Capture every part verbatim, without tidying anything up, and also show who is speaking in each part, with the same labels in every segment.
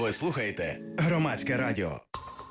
Speaker 1: Ви слухаєте Громадське радіо.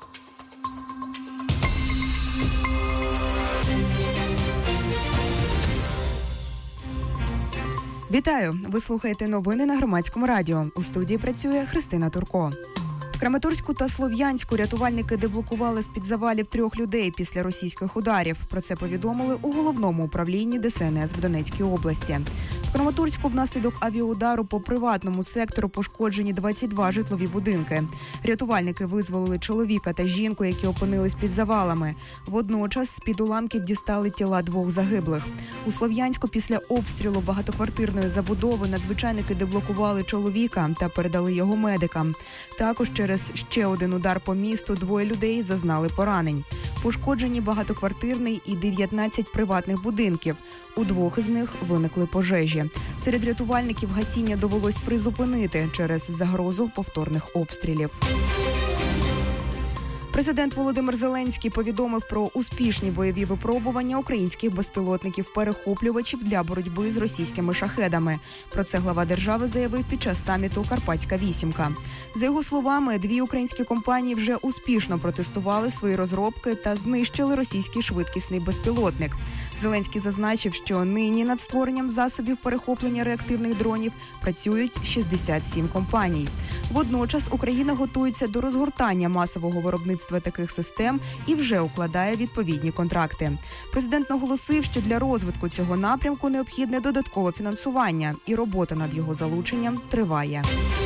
Speaker 2: Вітаю! Ви слухаєте новини на Громадському радіо. У студії працює Христина Турко. В Краматорську та Слов'янську рятувальники деблокували з-під завалів трьох людей після російських ударів. Про це повідомили у головному управлінні Де Ес Ен Ес в Донецькій області. В Краматорську внаслідок авіаудару по приватному сектору пошкоджені двадцять два житлові будинки. Рятувальники визволили чоловіка та жінку, які опинились під завалами. Водночас з-під уламків дістали тіла двох загиблих. У Слов'янську після обстрілу багатоквартирної забудови надзвичайники деблокували чоловіка та передали його медикам. Також через ще один удар по місту двоє людей зазнали поранень. Пошкоджені багатоквартирний і дев'ятнадцять приватних будинків. У двох із них виникли пожежі. Серед рятувальників гасіння довелось призупинити через загрозу повторних обстрілів. Президент Володимир Зеленський повідомив про успішні бойові випробування українських безпілотників-перехоплювачів для боротьби з російськими шахедами. Про це глава держави заявив під час саміту «Карпатська вісімка». За його словами, дві українські компанії вже успішно протестували свої розробки та знищили російський швидкісний безпілотник. Зеленський зазначив, що нині над створенням засобів перехоплення реактивних дронів працюють шістдесят сім компаній. Водночас Україна готується до розгортання масового виробництва таких систем і вже укладає відповідні контракти. Президент наголосив, що для розвитку цього напрямку необхідне додаткове фінансування, і робота над його залученням триває.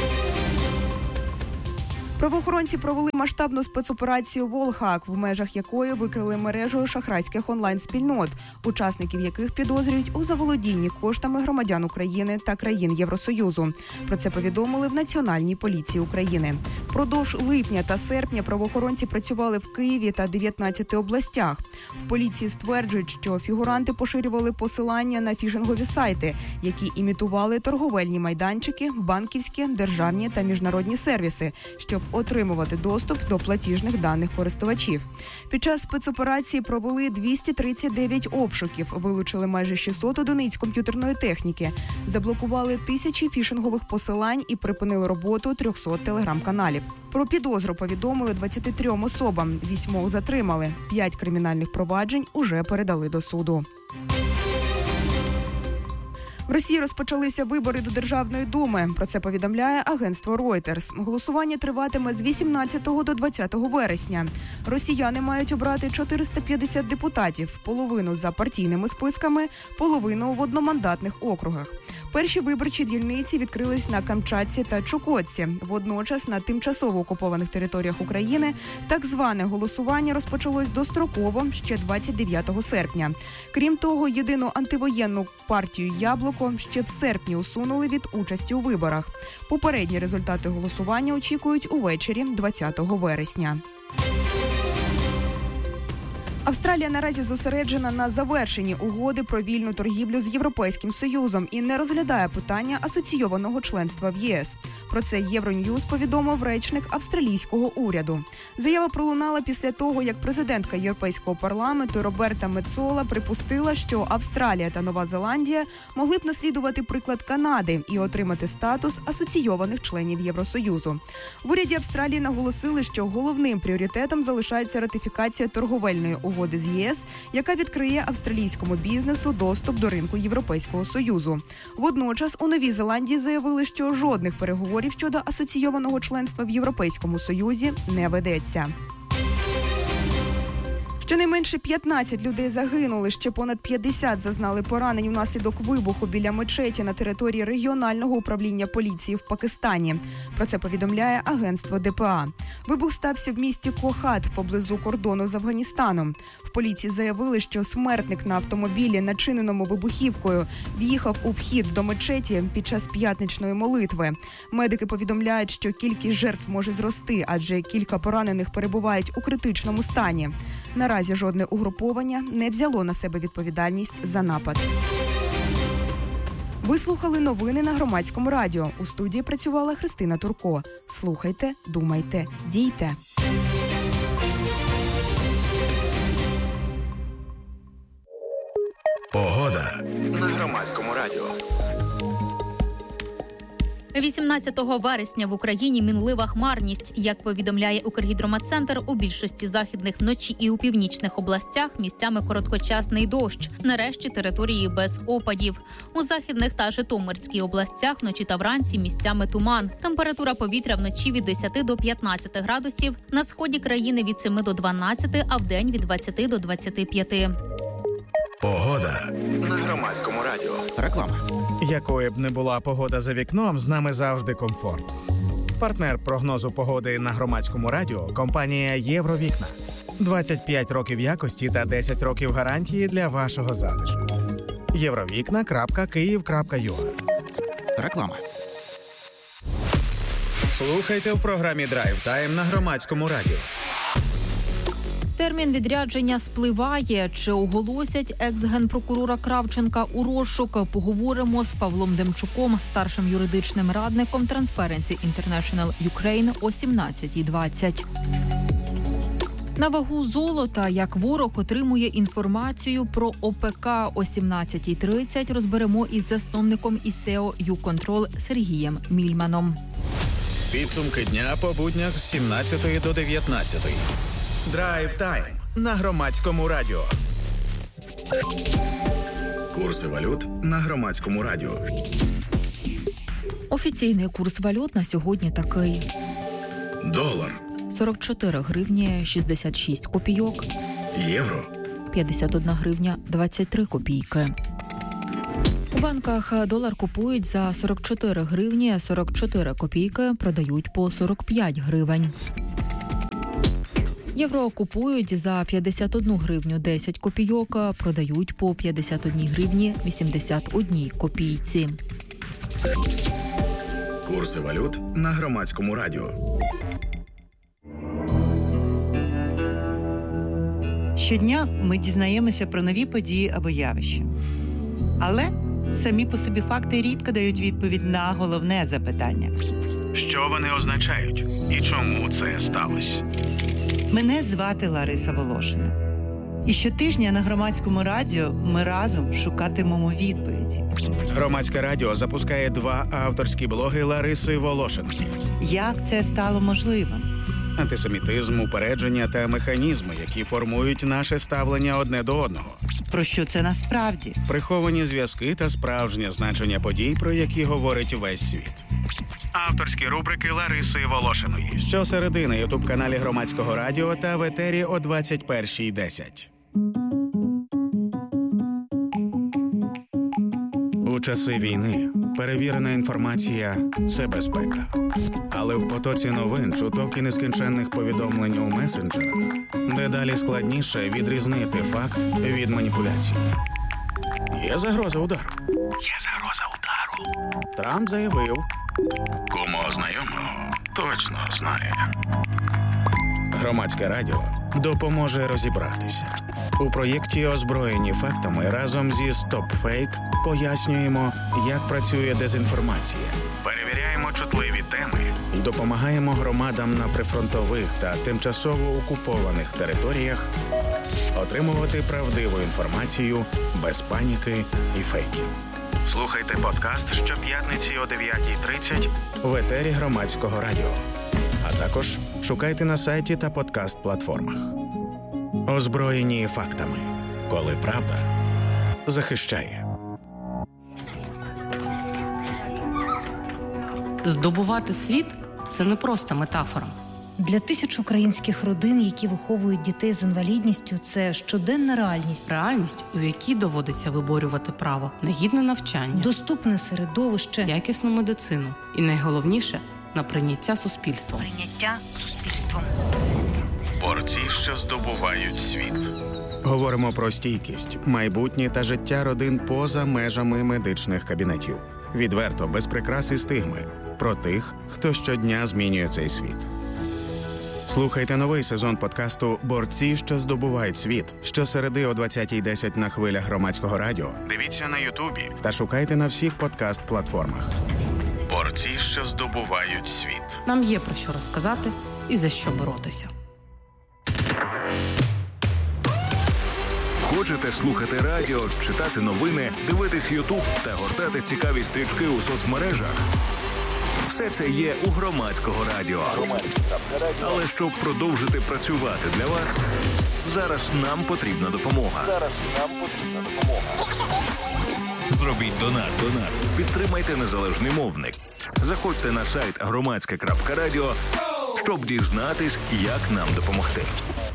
Speaker 2: Правоохоронці провели масштабну спецоперацію «Волхак», в межах якої викрили мережу шахрайських онлайн-спільнот, учасників яких підозрюють у заволодінні коштами громадян України та країн Євросоюзу. Про це повідомили в Національній поліції України. Продовж липня та серпня правоохоронці працювали в Києві та дев'ятнадцяти областях. В поліції стверджують, що фігуранти поширювали посилання на фішингові сайти, які імітували торговельні майданчики, банківські, державні та міжнародні сервіси, щоб отримувати доступ до платіжних даних користувачів. Під час спецоперації провели двісті тридцять дев'ять обшуків, вилучили майже шістсот одиниць комп'ютерної техніки, заблокували тисячі фішингових посилань і припинили роботу триста телеграм-каналів. Про підозру повідомили двадцяти трьом особам, вісьмох затримали, п'ять кримінальних проваджень уже передали до суду. В Росії розпочалися вибори до Державної думи. Про це повідомляє агентство Reuters. Голосування триватиме з вісімнадцятого до двадцятого вересня. Росіяни мають обрати чотириста п'ятдесят депутатів, половину за партійними списками, половину в одномандатних округах. Перші виборчі дільниці відкрились на Камчатці та Чукотці. Водночас на тимчасово окупованих територіях України так зване голосування розпочалось достроково ще двадцять дев'ятого серпня. Крім того, єдину антивоєнну партію «Яблуко» ще в серпні усунули від участі у виборах. Попередні результати голосування очікують увечері двадцятого вересня. Австралія наразі зосереджена на завершенні угоди про вільну торгівлю з Європейським Союзом і не розглядає питання асоційованого членства в Є Ес. Про це Євроньюз повідомив речник австралійського уряду. Заява пролунала після того, як президентка Європейського парламенту Роберта Мецола припустила, що Австралія та Нова Зеландія могли б наслідувати приклад Канади і отримати статус асоційованих членів Євросоюзу. В уряді Австралії наголосили, що головним пріоритетом залишається ратифікація торговельної угоди з Є Ес, яка відкриє австралійському бізнесу доступ до ринку Європейського Союзу. Водночас у Новій Зеландії заявили, що жодних переговорів щодо асоційованого членства в Європейському Союзі не ведеться. Щонайменше п'ятнадцять людей загинули, ще понад п'ятдесят зазнали поранень внаслідок вибуху біля мечеті на території регіонального управління поліції в Пакистані. Про це повідомляє агентство Де Пе А. Вибух стався в місті Кохат поблизу кордону з Афганістаном. В поліції заявили, що смертник на автомобілі, начиненому вибухівкою, в'їхав у вхід до мечеті під час п'ятничної молитви. Медики повідомляють, що кількість жертв може зрости, адже кілька поранених перебувають у критичному стані. Наразі жодне угруповання не взяло на себе відповідальність за напад. Ви слухали новини на Громадському радіо. У студії працювала Христина Турко. Слухайте, думайте, дійте.
Speaker 1: Погода на Громадському радіо.
Speaker 3: вісімнадцятого вересня в Україні мінлива хмарність. Як повідомляє Укргідрометцентр, у більшості західних вночі і у північних областях місцями короткочасний дощ. Нарешті території без опадів. У західних та Житомирській областях вночі та вранці місцями туман. Температура повітря вночі від десяти до п'ятнадцяти градусів, на сході країни від семи до дванадцяти, а вдень від двадцяти до двадцяти п'яти.
Speaker 1: Погода на Громадському радіо.
Speaker 4: Реклама.
Speaker 1: Якою б не була погода за вікном, з нами завжди комфорт. Партнер прогнозу погоди на Громадському радіо – компанія «Євровікна». двадцять п'ять років якості та десять років гарантії для вашого затишку. євровікна крапка київ крапка ю а.
Speaker 4: Реклама.
Speaker 1: Слухайте в програмі «Драйв Тайм» на Громадському радіо.
Speaker 5: Термін відрядження спливає. Чи оголосять екс-генпрокурора Кравченка у розшук? Поговоримо з Павлом Демчуком, старшим юридичним радником Transparency International Ukraine о сімнадцятій двадцять. На вагу золота, як ворог отримує інформацію про ОПК о сімнадцятій тридцять, розберемо із засновником ІС Е О «Юконтрол» Сергієм Мільманом.
Speaker 1: Підсумки дня по буднях з сімнадцятої до дев'ятнадцятої. Драйв Тайм на Громадському радіо. Курси валют на Громадському радіо.
Speaker 5: Офіційний курс валют на сьогодні такий.
Speaker 1: Долар.
Speaker 5: сорок чотири гривні шістдесят шість копійок.
Speaker 1: Євро.
Speaker 5: п'ятдесят одна гривня двадцять три копійки. У банках долар купують за сорок чотири гривні сорок чотири копійки, продають по сорок п'ять гривень. Євро купують за п'ятдесят одну гривню десять копійок, продають по п'ятдесят одні гривні вісімдесят одній копійці.
Speaker 1: Курси валют на Громадському радіо.
Speaker 6: Щодня ми дізнаємося про нові події або явища. Але самі по собі факти рідко дають відповідь на головне запитання.
Speaker 1: Що вони означають? І чому це сталося?
Speaker 6: Мене звати Лариса Волошина. І щотижня на Громадському радіо ми разом шукатимемо відповіді.
Speaker 1: Громадське радіо запускає два авторські блоги Лариси Волошиної.
Speaker 6: Як це стало можливим?
Speaker 1: Антисемітизм, упередження та механізми, які формують наше ставлення одне до одного.
Speaker 6: Про що це насправді?
Speaker 1: Приховані зв'язки та справжнє значення подій, про які говорить весь світ. Авторські рубрики Лариси Волошиної. Щосереди на ютуб-каналі Громадського радіо та в етері о двадцять першій десять. У часи війни перевірена інформація – це безпека. Але в потоці новин, чуток і нескінченних повідомлень у месенджерах дедалі складніше відрізнити факт від маніпуляції. Є загроза удару. Є загроза удару. Трамп заявив. Кому знайомого точно знає. Громадське радіо допоможе розібратися. У проєкті «Озброєні фактами» разом зі «Стоп-фейк» пояснюємо, як працює дезінформація. Перевіряємо чутливі теми і допомагаємо громадам на прифронтових та тимчасово окупованих територіях отримувати правдиву інформацію без паніки і фейків. Слухайте подкаст щоп'ятниці о дев'ятій тридцять в етері Громадського радіо. А також шукайте на сайті та подкаст-платформах. Озброєні фактами. Коли правда захищає.
Speaker 7: Здобувати світ – це не просто метафора.
Speaker 8: Для тисяч українських родин, які виховують дітей з інвалідністю, це щоденна реальність.
Speaker 7: Реальність, у якій доводиться виборювати право на гідне навчання,
Speaker 8: доступне середовище,
Speaker 7: якісну медицину і, найголовніше, на прийняття суспільством.
Speaker 8: Прийняття суспільством.
Speaker 1: Борці, що здобувають світ. Говоримо про стійкість, майбутнє та життя родин поза межами медичних кабінетів. Відверто, без прикрас і стигми. Про тих, хто щодня змінює цей світ. Слухайте новий сезон подкасту «Борці, що здобувають світ» щосереди о двадцятій десять на хвилях Громадського радіо. Дивіться на Ютубі та шукайте на всіх подкаст-платформах. Борці, що здобувають світ.
Speaker 7: Нам є про що розказати і за що боротися.
Speaker 9: Хочете слухати радіо, читати новини, дивитись Ютуб та гортати цікаві стрічки у соцмережах?
Speaker 4: Все це є у Громадського радіо. Але щоб продовжити працювати для вас, зараз нам потрібна допомога. Зараз нам потрібна допомога. Зробіть донат. Донат. Підтримайте незалежний мовник. Заходьте на сайт громадське крапка радіо, щоб дізнатись, як нам допомогти.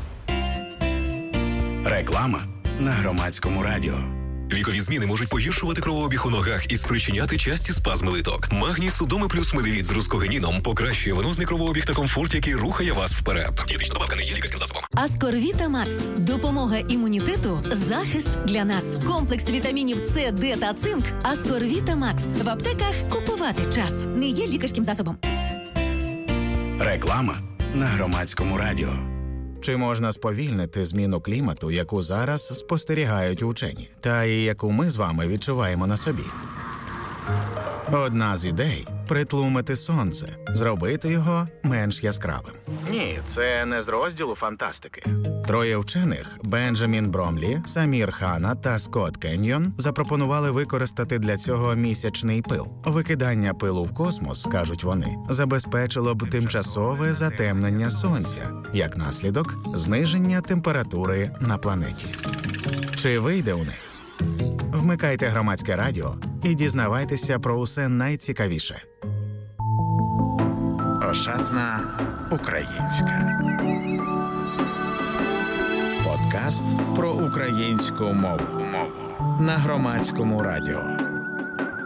Speaker 1: Реклама на Громадському радіо.
Speaker 9: Вікові зміни можуть погіршувати кровообіг у ногах і спричиняти часті спазми литок. Магній Судоми плюс Медевіт з рускогеніном покращує венозний кровообіг та комфорт, який рухає вас вперед. Дієтична добавка не є лікарським засобом.
Speaker 10: Аскорвіта Макс. Допомога імунітету. Захист для нас. Комплекс вітамінів С, Д та цинк. Аскорвіта Макс. В аптеках купувати час. Не є лікарським засобом.
Speaker 1: Реклама на Громадському радіо. Чи можна сповільнити зміну клімату, яку зараз спостерігають учені, та і яку ми з вами відчуваємо на собі? Одна з ідей – притлумити сонце, зробити його менш яскравим. Ні, це не з розділу фантастики. Троє вчених – Бенджамін Бромлі, Самір Хана та Скотт Кеньйон – запропонували використати для цього місячний пил. Викидання пилу в космос, кажуть вони, забезпечило б тимчасове затемнення сонця, як наслідок – зниження температури на планеті. Чи вийде у них? Вмикайте Громадське радіо і дізнавайтеся про усе найцікавіше. Ошатна українська. Подкаст про українську мову на Громадському радіо.